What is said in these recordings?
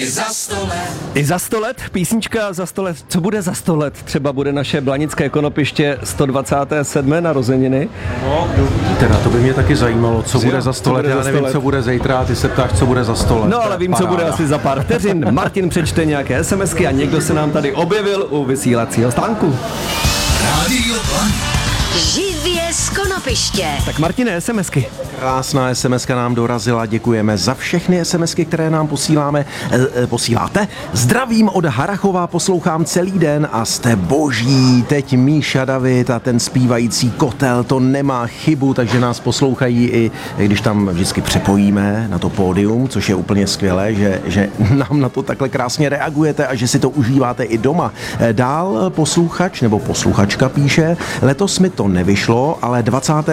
I za 100 let, písnička za 100 let, co bude za 100 let? Třeba bude naše blanické Konopiště 127. narozeniny? No, kdo ví, teda to by mě taky zajímalo, co bude za 100 let, já nevím, co bude zítra, a ty se ptáš, co bude za 100 let. No ale vím, co bude asi za pár vteřin. Martin přečte nějaké SMSky a někdo se nám tady objevil u vysílacího stánku. Rádio Blank. Živě z Konopiště. Tak Martine, SMSky. Krásná SMSka nám dorazila, děkujeme za všechny SMSky, které nám posíláte. Zdravím od Harachova, poslouchám celý den a jste boží. Teď Míša David a ten zpívající kotel, to nemá chybu, takže nás poslouchají i když tam vždycky přepojíme na to pódium, což je úplně skvělé, že nám na to takhle krásně reagujete a že si to užíváte i doma. Dál posluchač nebo posluchačka píše, letos mi to nevyšlo, ale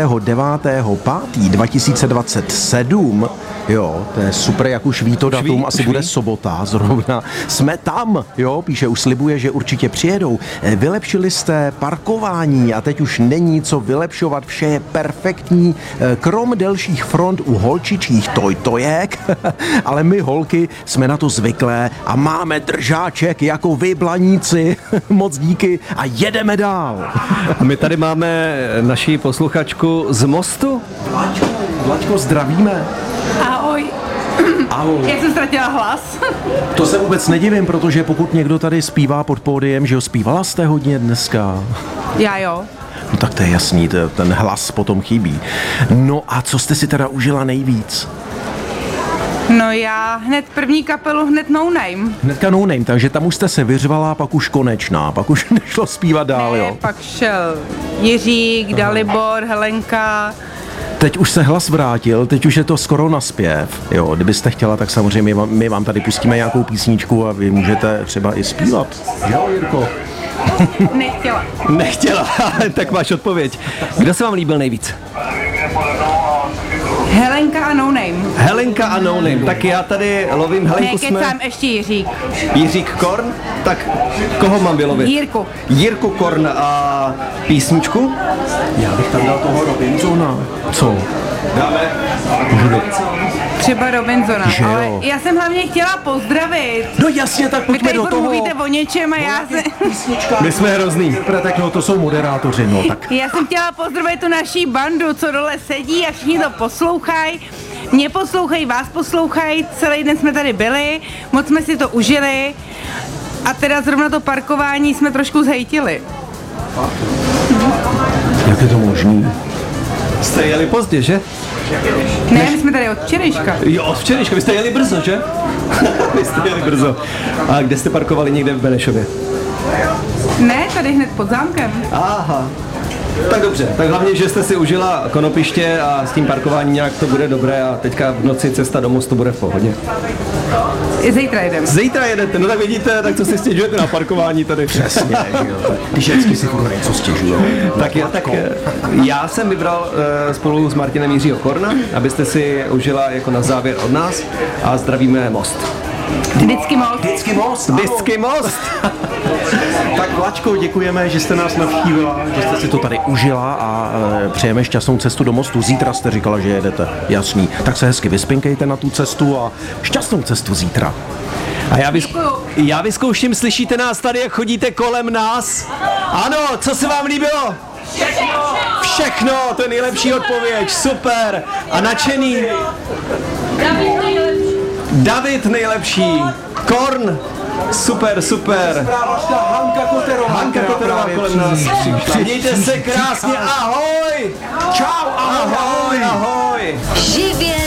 29.5.2027, jo, to je super, jak už ví to datum, asi bude sobota zrovna, jsme tam, jo, píše, už slibuje, že určitě přijedou. Vylepšili jste parkování a teď už není co vylepšovat, vše je perfektní, krom delších front u holčičích tojtojek, ale my holky jsme na to zvyklé a máme držáček jako vy blaníci, moc díky a jedeme dál. A my tady máme naši posluchačku z Mostu. Vlaďko, zdravíme. Ahoj. Ahoj. Jak jsem ztratila hlas? To se vůbec nedivím, protože pokud někdo tady zpívá pod pódiem, že ho zpívala jste hodně dneska. Já jo. No tak to je jasný, ten hlas potom chybí. No a co jste si teda užila nejvíc? No já hned první kapelu, hned No Name. Hnedka No Name, takže tam už jste se vyřvala, pak už konečná, pak už nešlo zpívat dál, jo? Pak šel Jiřík, Dalibor, Helenka. Teď už se hlas vrátil, teď už je to skoro na zpěv, jo, kdybyste chtěla, tak samozřejmě my vám tady pustíme nějakou písničku a vy můžete třeba i zpívat. Jo, Jirko? Nechtěla. Nechtěla, tak máš odpověď. Kdo se vám líbil nejvíc? Helenka a No Name. Helenka a No Name. Tak já tady lovím Helenku, Nekecám, ještě Jiřík. Jiřík Korn, tak koho mám vylovit? Jirku. Jirku Korn a písničku? Já bych tam dal toho Robinsona. Co? Dáme. Třeba Robinsona. Že jo. Ale já jsem hlavně chtěla pozdravit. No jasně, tak Vy pojďme tady do furt toho. mluvíte o něčem a já se... My jsme hrozný. Tak no, to jsou moderátoři, no tak. Já jsem chtěla pozdravit tu naší bandu, co dole sedí a všichni to poslouchají. Mě poslouchají, vás poslouchají, celý den jsme tady byli, moc jsme si to užili a teda zrovna to parkování jsme trošku zhejtili. Jak je to možný? Jste jeli pozdě, že? Ne, my jsme tady od včerejška. Jo, od včerejška, vy jste jeli brzo, že? Vy jste jeli brzo. A kde jste parkovali, někde v Benešově? Ne, tady hned pod zámkem. Aha. Tak dobře, tak hlavně, že jste si užila Konopiště a s tím parkováním nějak to bude dobré a teďka v noci cesta do Mostu bude v pohodě. Zítra jedeme. Zítra jedete, no tak vidíte, tak co si stěžujete na parkování tady. Přesně, že jo. Když vždycky si furt něco stěžujou. Já jsem vybral spolu s Martinem Jiřího Korna, abyste si užila jako na závěr od nás a zdravíme Most. Vždycky moc. Vždycky most. Vždycky Most! Tak Vlačko, děkujeme, že jste nás navštívila, že jste si to tady užila a přejeme šťastnou cestu do Mostu. Zítra jste říkala, že jedete, jasný. Tak se hezky vyspinkejte na tu cestu a šťastnou cestu zítra. A já vyzkouším, slyšíte nás tady, jak chodíte kolem nás? Ano, co se vám líbilo? Všechno, to je nejlepší odpověď, super. A nadšený? David nejlepší. Korn, super. Hanka Koterová kolem nás. Mějte se krásně, ahoj. Čau, ahoj. Ahoj. Živě